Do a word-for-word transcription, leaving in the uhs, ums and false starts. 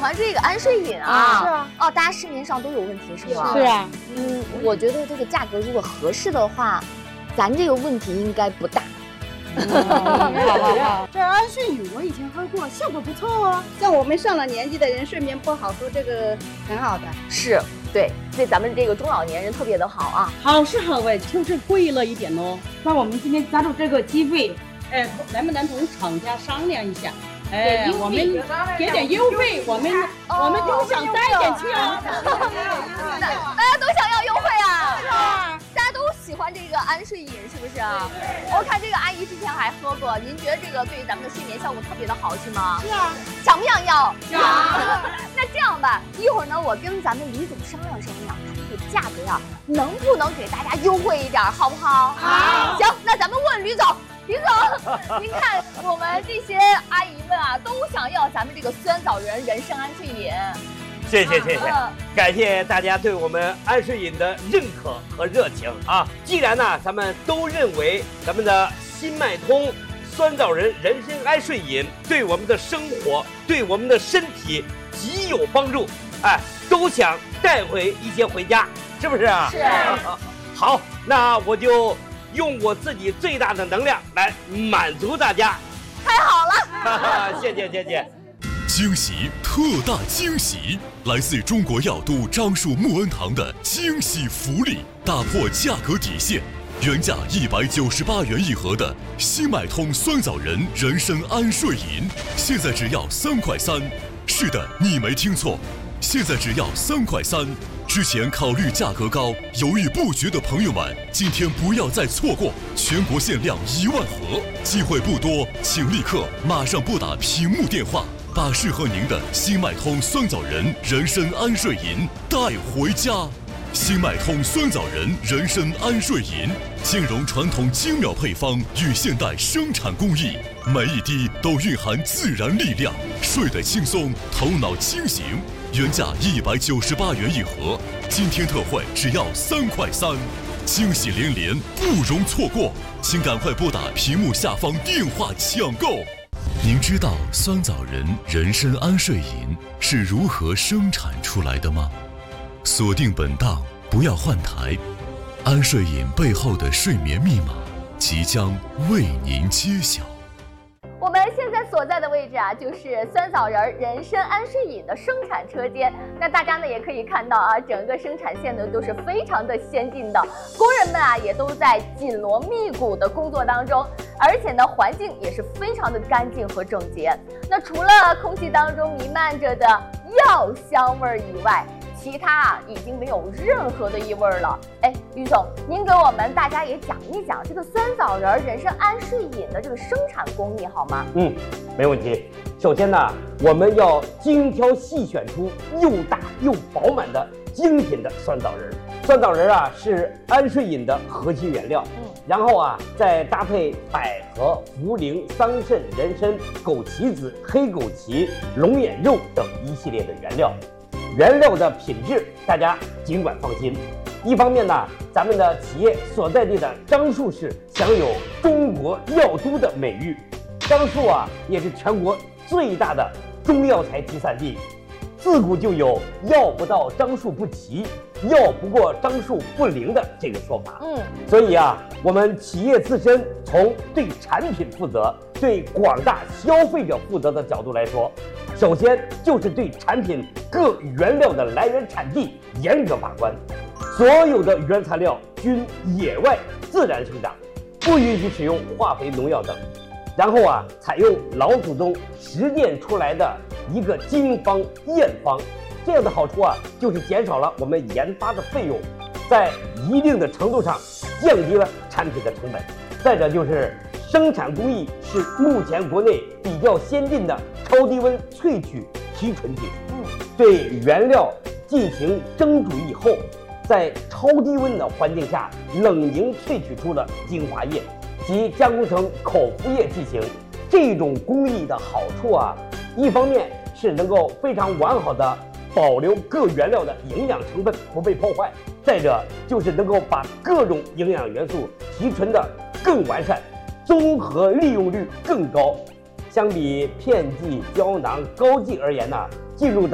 欢这个安睡饮啊？ 啊是啊。 哦，大家市面上都有问题是吗？ 是啊。 嗯，我觉得这个价格如果合适的话，咱这个问题应该不大。 嗯、好好好，这安睡饮我以前喝过，效果不错哦。像我们上了年纪的人，睡眠不好，喝这个很好的。 是，对，对咱们这个中老年人特别的好啊。 好是好哎，就是贵了一点哦。那我们今天抓住这个机会，哎，能不能同厂家商量一下？哎，我们给点优惠，我们我们都想带点去啊。 大家都想要优惠啊！是啊，大家都喜欢这个安睡饮，是不是啊？我看这个阿姨之前还喝过，您觉得这个对咱们的睡眠效果特别的好，是吗？ 是啊。 想不想要？ 想。 那这样吧，一会儿呢，我跟咱们李总商量商量，看这个价格呀，能不能给大家优惠一点，好不好？ 好。 行，那咱们问吕总。李总，您看我们这些阿姨们啊，都想要咱们这个酸枣仁人参安睡饮。 谢谢谢谢，啊、感谢大家对我们安睡饮的认可和热情啊！既然呢，咱们都认为咱们的新脉通酸枣仁人参安睡饮对我们的生活、对我们的身体极有帮助，哎，都想带回一些回家，是不是啊？ 是。 好，那我就用我自己最大的能量来满足大家。 太好了， 谢谢谢谢。 惊喜，特大惊喜！来自中国药都樟树木恩堂的惊喜福利，打破价格底线，原价一百九十八元一盒的新脉通酸枣仁人参安睡饮，现在只要三块三。是的，你没听错，现在只要三块三。之前考虑价格高、犹豫不决的朋友们，今天不要再错过，全国限量一万盒，机会不多，请立刻马上拨打屏幕电话，把适合您的新脉通酸枣仁人参安睡饮带回家。新脉通酸枣仁人参安睡饮，兼容传统精妙配方与现代生产工艺，每一滴都蕴含自然力量，睡得轻松，头脑清醒。原价一百九十八元一盒，今天特惠只要三块三，惊喜连连，不容错过，请赶快拨打屏幕下方电话抢购。您知道酸枣仁人参安睡饮是如何生产出来的吗？锁定本档，不要换台，安睡饮背后的睡眠密码即将为您揭晓。 我们现在所在的位置啊，就是酸枣仁人参安睡饮的生产车间。那大家呢也可以看到啊，整个生产线呢都是非常的先进的，工人们啊也都在紧锣密鼓的工作当中，而且呢环境也是非常的干净和整洁。那除了空气当中弥漫着的药香味以外，其他啊已经没有任何的异味了。哎，于总，您给我们大家也讲一讲这个酸枣仁人参安睡饮的这个生产工艺好吗？ 嗯，没问题。首先呢，我们要精挑细选出又大又饱满的精品的酸枣仁。酸枣仁啊是安睡饮的核心原料，嗯，然后啊再搭配百合、茯苓、桑葚、人参、枸杞子、黑枸杞、龙眼肉等一系列的原料。原料的品质，大家尽管放心。一方面呢，咱们的企业所在地的樟树市享有中国药都的美誉，樟树啊也是全国最大的中药材集散地。自古就有“药不到樟树不齐，药不过樟树不灵”的这个说法。嗯，所以啊，我们企业自身从对产品负责、对广大消费者负责的角度来说，首先就是对产品各原料的来源产地严格把关，所有的原材料均野外自然生长，不允许使用化肥、农药等。然后啊，采用老祖宗实践出来的一个经方验方，这样的好处啊，就是减少了我们研发的费用，在一定的程度上降低了产品的成本。再者就是生产工艺是目前国内比较先进的超低温萃取提纯技术。嗯，对原料进行蒸煮以后，在超低温的环境下冷凝萃取出了精华液，及加工成口服液剂型。这种工艺的好处啊，一方面是能够非常完好的保留各原料的营养成分不被破坏，再者就是能够把各种营养元素提纯的更完善，综合利用率更高。相比片剂、胶囊、膏剂而言呢、啊，进入到